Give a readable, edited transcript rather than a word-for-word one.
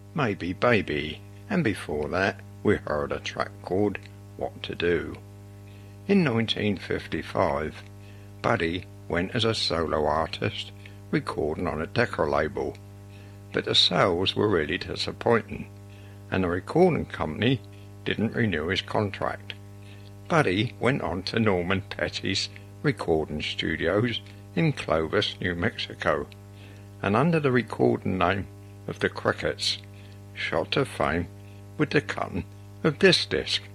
Maybe Baby, and before that we heard a track called What to Do. In 1955, Buddy went as a solo artist, recording on a Decca label, but the sales were really disappointing, and the recording company didn't renew his contract. Buddy went on to Norman Petty's recording studios in Clovis, New Mexico, and under the recording name of the Crickets, shot to fame with the cutting of this disc.